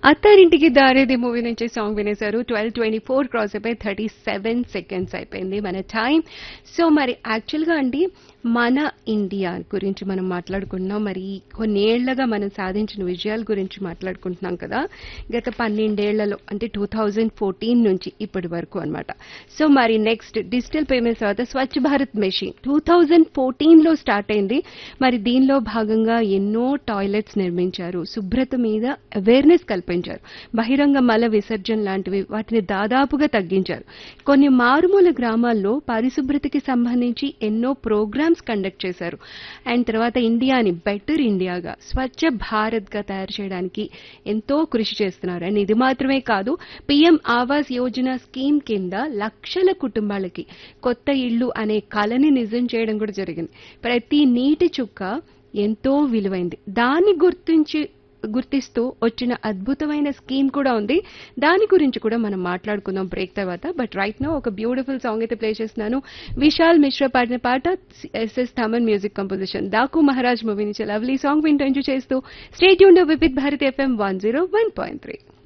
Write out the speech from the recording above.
Attarintiki Daredi movie నుంచి song వినేశారు. 12:24 cross అయిపోయి 37 seconds అయిపోయింది మన టైం. సో మరి యాక్చువల్గా అండి మన ఇండియా గురించి మనం మాట్లాడుకుంటున్నాం. మరి కొన్నేళ్లగా మనం సాధించిన విజయాల గురించి మాట్లాడుకుంటున్నాం కదా. గత 12 ఏళ్లలో అంటే 2014 నుంచి ఇప్పటి వరకు అన్నమాట. సో మరి నెక్స్ట్ డిజిటల్ పేమెంట్స్ తర్వాత స్వచ్ఛ భారత్ మెషిన్ 2014లో స్టార్ట్ అయింది. మరి దీనిలో భాగంగా ఎన్నో టాయిలెట్స్ నిర్మించారు, శుభ్రత మీద అవేర్నెస్ కల్పించారు, బహిరంగ మల విసర్జన లాంటివి వాటిని దాదాపుగా తగ్గించారు. కొన్ని మారుమూల గ్రామాల్లో పరిశుభ్రతకి సంబంధించి ఎన్నో ప్రోగ్రామ్స్ కండక్ట్ చేశారు. అండ్ తర్వాత ఇండియాని బెటర్ ఇండియాగా స్వచ్ఛ భారత్ గా తయారు చేయడానికి ఎంతో కృషి చేస్తున్నారు. అండ్ ఇది మాత్రమే కాదు, పిఎం ఆవాస్ యోజన స్కీమ్ కింద లక్షల కుటుంబాలకి కొత్త ఇళ్లు అనే కలని నిజం చేయడం కూడా జరిగింది. ప్రతి నీటి చుక్క ఎంతో విలువైంది. దాన్ని గుర్తిస్తూ వచ్చిన అద్భుతమైన స్కీమ్ కూడా ఉంది. దాని గురించి కూడా మనం మాట్లాడుకుందాం బ్రేక్ తర్వాత. బట్ రైట్ నౌ ఒక బ్యూటిఫుల్ సాంగ్ అయితే ప్లే చేస్తున్నాను. విశాల్ మిశ్రా పాడిన పాట, SS Thaman music composition, దాకు Maharaj movie నుంచి లవ్లీ సాంగ్ వింటూ ఎంజాయ్ చేస్తూ stay tuned with Bharati FM 101.3.